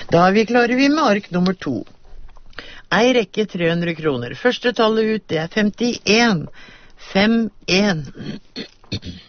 Da er vi klare vi med ark nummer 2. Ei rekke 300 kroner. Første tallet ut, det er 51. 5-1.